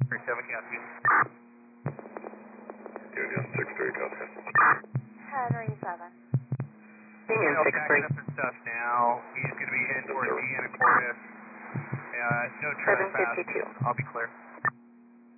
37 Caspian. Union 6-3 Caspian. Henry 7. Union 6-3. Packing up his stuff now. He's going to be heading towards Anacortes. No trespass. 752. I'll be clear.